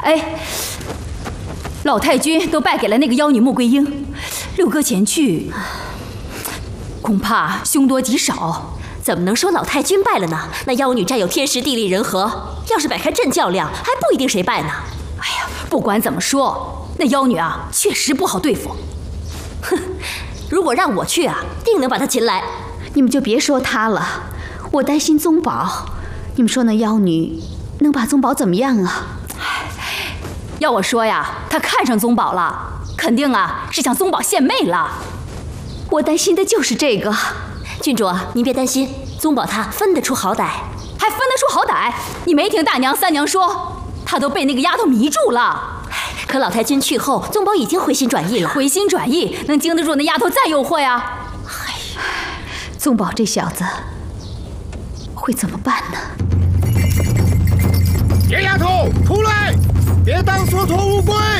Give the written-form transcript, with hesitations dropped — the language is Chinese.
哎，老太君都败给了那个妖女穆桂英，六哥前去，恐怕凶多吉少。 怎么能说老太君败了呢？那妖女占有天时地利人和，要是摆开阵较量，还不一定谁败呢。 哎呀，不管怎么说，那妖女啊，确实不好对付。 哼，如果让我去啊，定能把她擒来。 你们就别说她了，我担心宗宝。你们说那妖女能把宗宝怎么样啊？ 要我说呀，她看上宗宝了，肯定啊是向宗宝献媚了。 我担心的就是这个。 郡主，您别担心，宗宝他分得出好歹， 还分得出好歹？你没听大娘、三娘说，他都被那个丫头迷住了。 可老太君去后，宗宝已经回心转意了。 回心转意能经得住那丫头再诱惑呀？ 宗宝这小子会怎么办呢？ 野丫头，出来！别当缩头乌龟！